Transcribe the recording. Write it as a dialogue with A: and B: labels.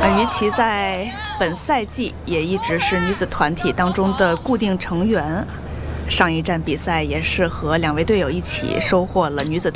A: 于琦在本赛季也一直是女子团体当中的固定成员。上一站比赛也是和2位队友一起收获了女子